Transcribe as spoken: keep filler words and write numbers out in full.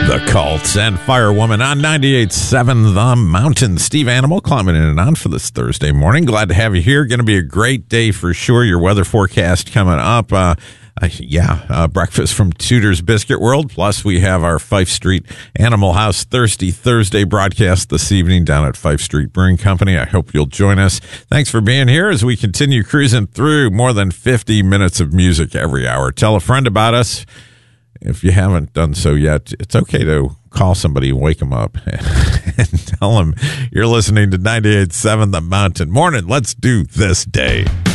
The Cults and Firewoman on ninety-eight point seven The Mountain. Steve Animal climbing in and on for this Thursday morning. Glad to have you here. Going to be a great day for sure. Your weather forecast coming up. Uh, uh, yeah, uh, breakfast from Tudor's Biscuit World. Plus, we have our Fife Street Animal House Thirsty Thursday broadcast this evening down at Fife Street Brewing Company. I hope you'll join us. Thanks for being here as we continue cruising through more than fifty minutes of music every hour. Tell a friend about us. If you haven't done so yet, it's okay to call somebody and wake them up and tell them you're listening to ninety-eight point seven The Mountain. Morning, let's do this day.